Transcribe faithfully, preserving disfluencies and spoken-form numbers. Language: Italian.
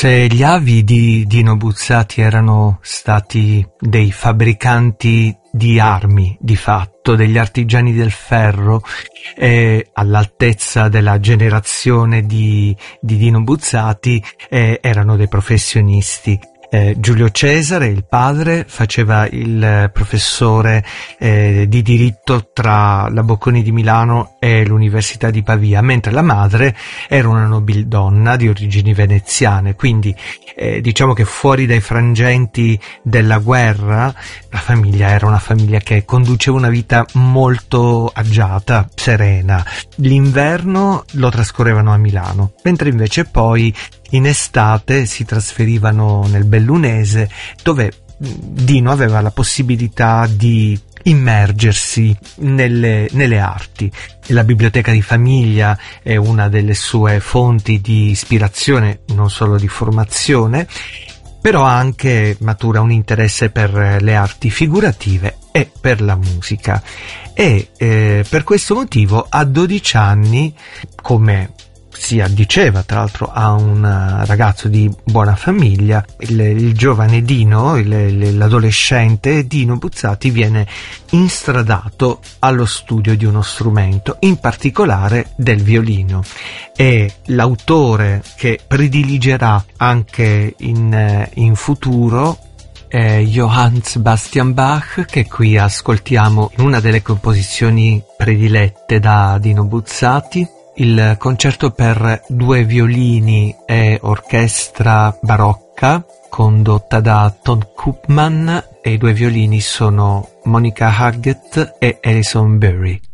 Se gli avi di Dino Buzzati erano stati dei fabbricanti di armi, di fatto, degli artigiani del ferro, eh, all'altezza della generazione di, di Dino Buzzati, eh, erano dei professionisti. Eh, Giulio Cesare, il padre, faceva il professore eh, di diritto tra la Bocconi di Milano e l'Università di Pavia, mentre la madre era una nobildonna di origini veneziane, quindi eh, diciamo che fuori dai frangenti della guerra la famiglia era una famiglia che conduceva una vita molto agiata, serena. L'inverno lo trascorrevano a Milano, mentre invece poi in estate si trasferivano nel Bellunese, dove Dino aveva la possibilità di immergersi nelle, nelle arti. La biblioteca di famiglia è una delle sue fonti di ispirazione, non solo di formazione, però anche matura un interesse per le arti figurative e per la musica. E eh, per questo motivo a dodici anni, come si addiceva tra l'altro a un ragazzo di buona famiglia, il, il giovane Dino, il, l'adolescente Dino Buzzati, viene instradato allo studio di uno strumento, in particolare del violino, e l'autore che prediligerà anche in, in futuro è Johann Sebastian Bach, che qui ascoltiamo in una delle composizioni predilette da Dino Buzzati, il concerto per due violini e orchestra barocca condotta da Tom Koopman, e i due violini sono Monica Haggett e Alison Berry.